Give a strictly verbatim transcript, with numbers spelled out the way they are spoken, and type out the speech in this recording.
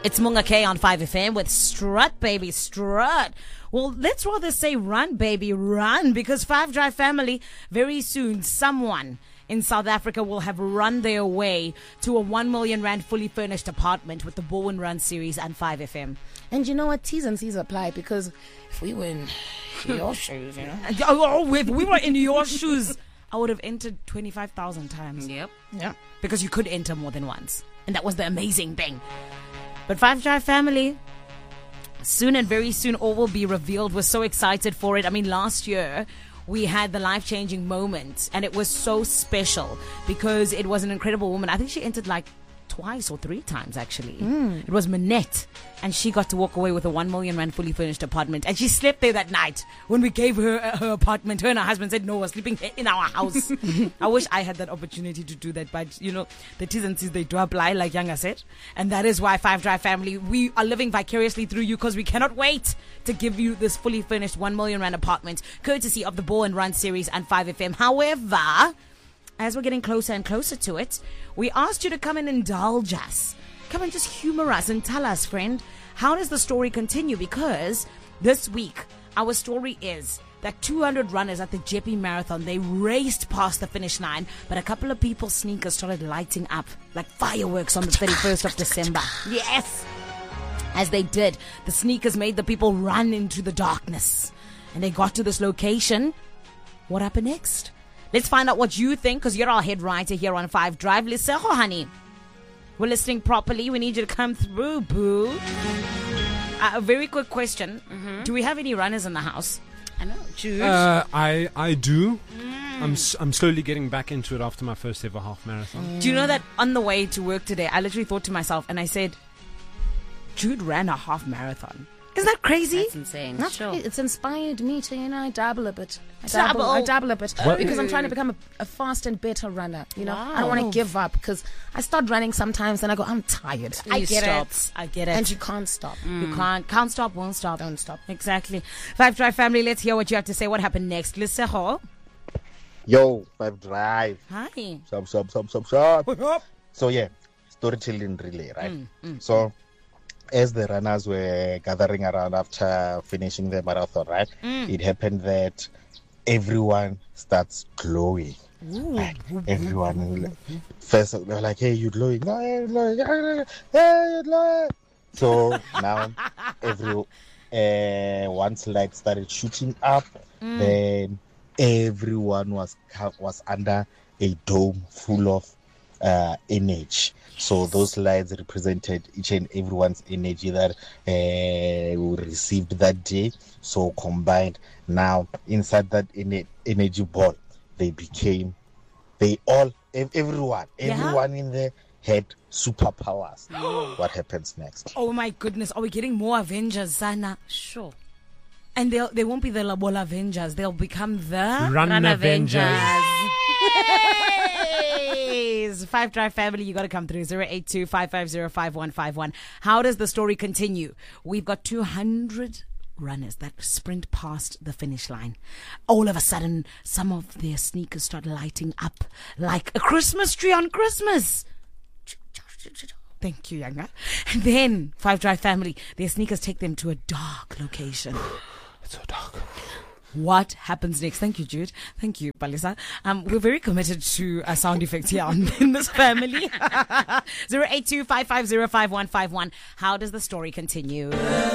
It's Munga K on five F M with Strut, baby, Strut. Well, let's rather say run, baby, run, because Five Drive family, very soon, someone in South Africa will have run their way to a one million rand fully furnished apartment with the Bowen Run series and five F M. And you know what? T's and C's apply, because if we were in your shoes, you know. Oh, if we were in your shoes, I would have entered twenty-five thousand times. Yep. Yeah. Because you could enter more than once. And that was the amazing thing. But Five Drive family, soon and very soon all will be revealed. We're so excited for it. I mean, last year we had the life-changing moment, and it was so special because it was an incredible woman. I think she entered like twice or three times, actually. Mm. It was Manette, and she got to walk away with a one million rand fully furnished apartment, and she slept there that night when we gave her uh, her apartment. Her and her husband said, no, we're sleeping in our house. I wish I had that opportunity to do that, but you know, the T's and C's, they do apply, like Yanga said, and that is why Five Drive family, we are living vicariously through you, because we cannot wait to give you this fully furnished one million rand apartment, courtesy of the Bowen Run series and five F M. However, as we're getting closer and closer to it, we asked you to come and indulge us. Come and just humor us and tell us, friend, how does the story continue? Because this week, our story is that two hundred runners at the Jeppe Marathon, they raced past the finish line, but a couple of people's sneakers started lighting up like fireworks on the thirty-first of December. Yes! As they did, the sneakers made the people run into the darkness. And they got to this location. What happened next? Let's find out what you think, because you're our head writer here on five Drive. Liseho, honey. We're listening properly. We need you to come through, boo. Uh, a very quick question. Mm-hmm. Do we have any runners in the house? I know. Jude? Uh, I, I do. Mm. I'm, I'm slowly getting back into it after my first ever half marathon. Mm. Do you know that on the way to work today, I literally thought to myself, and I said, Jude ran a half marathon. Isn't that crazy? That's insane. That's sure. It's inspired me to, you know, I dabble a bit. I dabble. dabble, I dabble a bit. What? Because I'm trying to become a, a fast and better runner. You know, Wow. I don't want to give up, because I start running sometimes and I go, I'm tired. I You get stop. it. I get it. And you can't stop. You can't. Can't stop, won't stop. Don't stop. Exactly. Five Drive family, let's hear what you have to say. What happened next? Liseho. Yo, Five Drive. Hi. Sup, sup, sup, sup, sup. So yeah, storytelling relay, right? Mm, mm, so as the runners were gathering around after finishing the marathon, right? Mm. It happened that everyone starts glowing. Ooh. Like everyone first they're like, hey, you glowing. No, you're glowing. Hey, you're glowing. So now every uh, once light started shooting up, Mm. then everyone was was under a dome full of uh, energy. So those lights represented each and everyone's energy that uh, we received that day. So combined, now inside that ener- energy ball, they became, they all, ev- everyone, Yeah? everyone in there had superpowers. What happens next? Oh my goodness. Are we getting more Avengers, Sana? Sure. And they'll, they won't be the Labola Avengers. They'll become the Run, Run Avengers. Avengers. Yes. Five Drive family, you got to come through. zero eight two, five five zero, five one five one. How does the story continue? We've got two hundred runners that sprint past the finish line. All of a sudden, some of their sneakers start lighting up like a Christmas tree on Christmas. Thank you, Yanga. And then, Five Drive family, their sneakers take them to a dark location. It's so dark. What happens next? Thank you, Jude. Thank you, Palisa. Um, we're very committed to uh, sound effects here on, in this family. zero eight two, five five zero, five one five one. How does the story continue?